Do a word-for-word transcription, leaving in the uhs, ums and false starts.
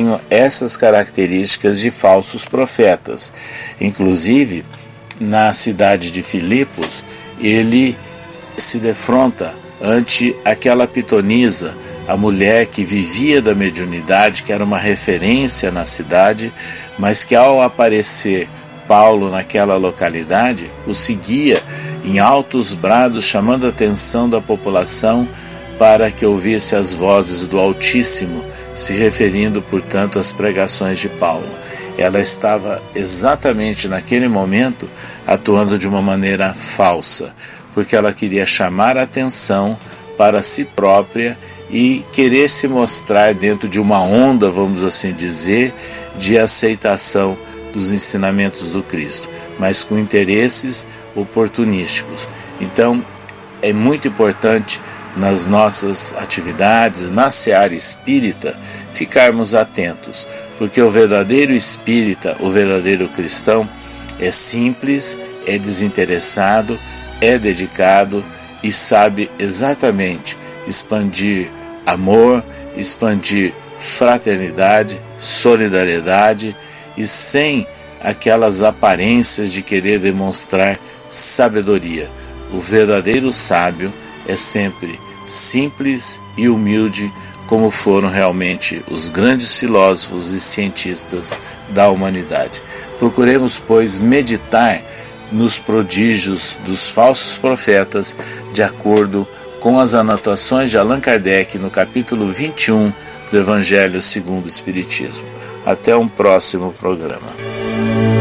tinham essas características de falsos profetas. Inclusive, na cidade de Filipos, ele se defronta ante aquela pitonisa, a mulher que vivia da mediunidade, que era uma referência na cidade, mas que ao aparecer Paulo naquela localidade, o seguia em altos brados, chamando a atenção da população para que ouvisse as vozes do Altíssimo, se referindo, portanto, às pregações de Paulo. Ela estava exatamente naquele momento atuando de uma maneira falsa, porque ela queria chamar a atenção para si própria e querer se mostrar dentro de uma onda, vamos assim dizer, de aceitação dos ensinamentos do Cristo, mas com interesses oportunísticos. Então, é muito importante nas nossas atividades, na seara espírita, ficarmos atentos, porque o verdadeiro espírita, o verdadeiro cristão, é simples, é desinteressado, é dedicado e sabe exatamente expandir amor, expandir fraternidade, solidariedade e sem aquelas aparências de querer demonstrar sabedoria. O verdadeiro sábio é sempre simples e humilde, como foram realmente os grandes filósofos e cientistas da humanidade. Procuremos, pois, meditar nos prodígios dos falsos profetas, de acordo com as anotações de Allan Kardec no capítulo vinte e um do Evangelho segundo o Espiritismo. Até um próximo programa.